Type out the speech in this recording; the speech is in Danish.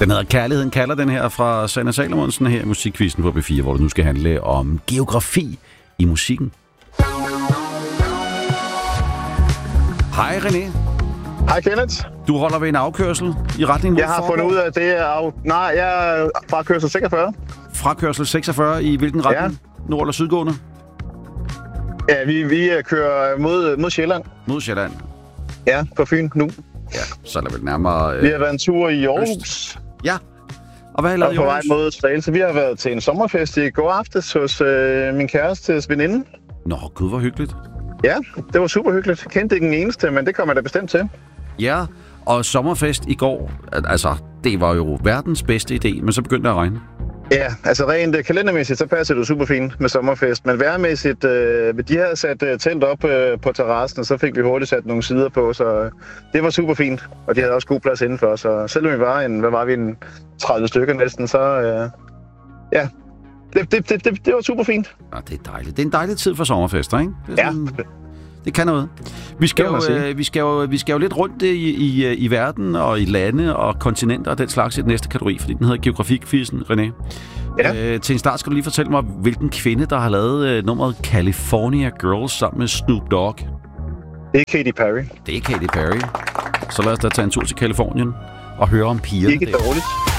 Den hedder Kærligheden kalder, den her fra Sanne Salomonsen her i Musikquizzen på B4, hvor det nu skal handle om geografi i musikken. Hej René. Hej Kenneth. Du holder ved en afkørsel i retning mod Jeg har fundet ud af, at det er... Nej, jeg er fra kørsel 46. Fra kørsel 46 i hvilken retning? Ja. Nord- eller sydgående? Ja, vi kører mod Sjælland. Mod Sjælland? Ja, på Fyn nu. Ja, så er der vel nærmere... Vi har været en tur i Aarhus. Ja. Og hvad har I lavet i Aarhus? Aarhus? På vej mod Slagelse. Vi har været til en sommerfest i går aftes hos min kærestes veninde. Nå, gud, hvor hyggeligt. Ja, det var super hyggeligt. Kendte ikke den eneste, men det kommer jeg da bestemt til. Ja, og sommerfest i går, altså, det var jo verdens bedste idé, men så begyndte det at regne. Ja, altså rent kalendermæssigt, så passer det super fint med sommerfest. Men vejrmæssigt, de havde sat telt op på terrassen, og så fik vi hurtigt sat nogle sider på, så det var super fint. Og de havde også god plads indenfor, så selvom vi var en 30 stykker næsten, så ja, det var super fint. Ja, det er dejligt. Det er en dejlig tid for sommerfester, ikke? Det er sådan, ja. Det kan noget. Vi skal jo lidt rundt i verden og i lande og kontinenter og den slags i den næste kategori, fordi den hedder Geografikquizzen, René. Ja. Til en start skal du lige fortælle mig, hvilken kvinde, der har lavet nummeret California Girls sammen med Snoop Dogg. Det er Katy Perry. Det er Katy Perry. Så lad os da tage en tur til Kalifornien og høre om pigerne. Ikke dårligt.